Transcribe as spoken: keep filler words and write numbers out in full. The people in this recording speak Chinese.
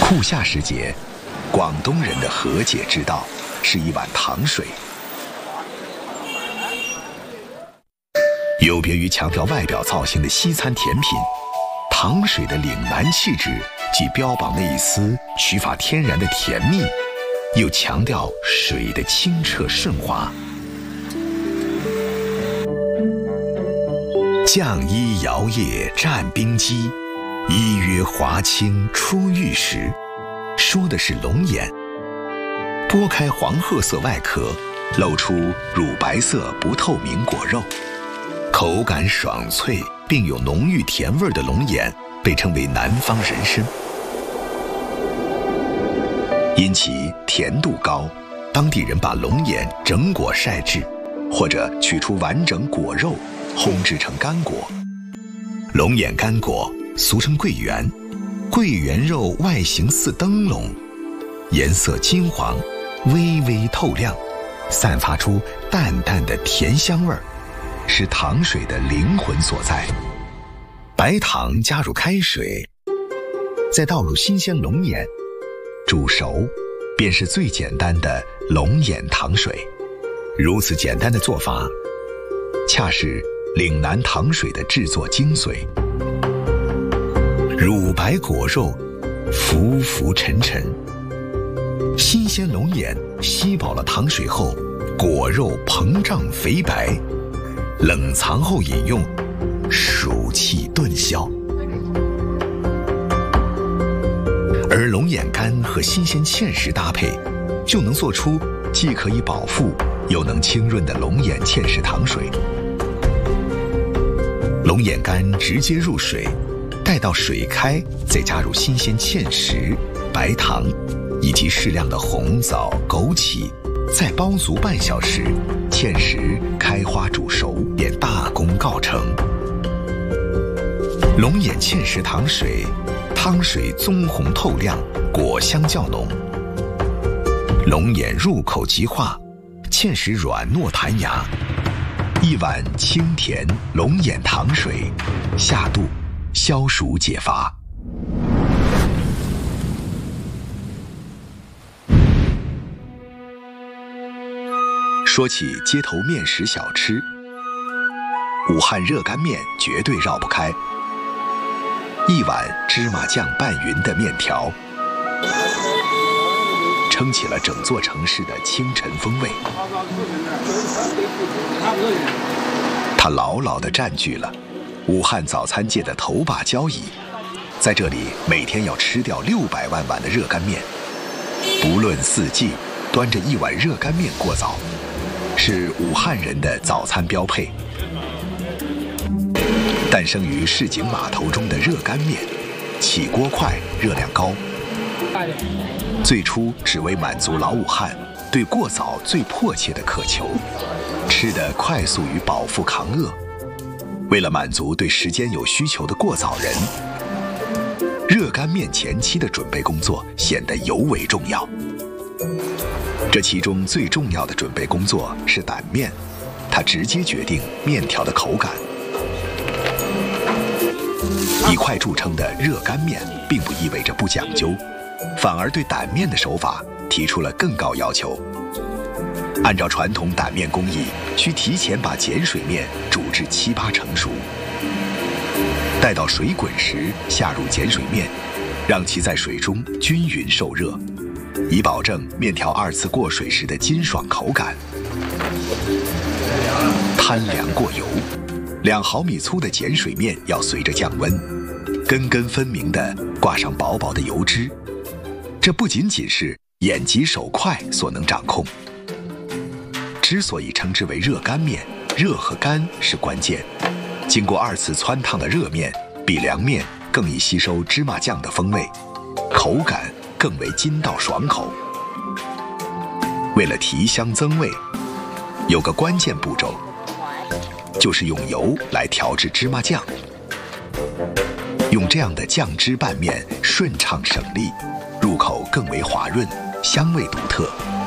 酷夏时节，广东人的和解之道是一碗糖水。有别于强调外表造型的西餐甜品，糖水的岭南气质既标榜那一丝取法天然的甜蜜，又强调水的清澈顺滑。绛衣摇曳战冰肌，衣约华清出浴时，说的是龙眼。剥开黄褐色外壳，露出乳白色不透明果肉，口感爽脆并有浓郁甜味的龙眼被称为南方人参。因其甜度高，当地人把龙眼整果晒制，或者取出完整果肉烘制成干果。龙眼干果俗称桂圆，桂圆肉外形似灯笼，颜色金黄，微微透亮，散发出淡淡的甜香味儿，是糖水的灵魂所在。白糖加入开水，再倒入新鲜龙眼，煮熟，便是最简单的龙眼糖水。如此简单的做法，恰是岭南糖水的制作精髓。乳白果肉，浮浮沉沉，新鲜龙眼吸饱了糖水后，果肉膨胀肥白，冷藏后饮用，暑气顿消。而龙眼干和新鲜芡实搭配，就能做出既可以饱腹又能清润的龙眼芡实糖水。龙眼干直接入水，待到水开，再加入新鲜芡实、白糖以及适量的红枣、枸杞，再煲足半小时，芡实开花煮熟，便大功告成。龙眼芡实糖水，汤水棕红透亮，果香较浓。龙眼入口即化，芡实软糯弹牙。一碗清甜龙眼糖水，下肚消暑解乏。说起街头面食小吃，武汉热干面绝对绕不开。一碗芝麻酱拌匀的面条，撑起了整座城市的清晨风味。它牢牢地占据了武汉早餐界的头把交椅，在这里每天要吃掉六百万碗的热干面，不论四季，端着一碗热干面过早，是武汉人的早餐标配。诞生于市井码头中的热干面，起锅快，热量高。最初只为满足老武汉对过早最迫切的渴求，吃得快速与饱腹抗饿。为了满足对时间有需求的过早人，热干面前期的准备工作显得尤为重要。这其中最重要的准备工作是擀面，它直接决定面条的口感。以快著称的热干面并不意味着不讲究，反而对擀面的手法提出了更高要求。按照传统擀面工艺，需提前把碱水面煮至七八成熟，待到水滚时下入碱水面，让其在水中均匀受热，以保证面条二次过水时的筋爽口感。摊凉过油，两毫米粗的碱水面要随着降温，根根分明地挂上薄薄的油脂。这不仅仅是眼疾手快所能掌控。之所以称之为热干面，热和干是关键。经过二次汆烫的热面，比凉面更易吸收芝麻酱的风味，口感更为筋道爽口。为了提香增味，有个关键步骤，就是用油来调制芝麻酱。用这样的酱汁拌面顺畅省力，入口更为滑润，香味独特。